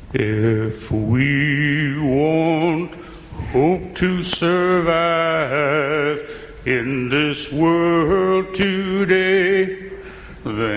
If we won't hope to survive in this world today, then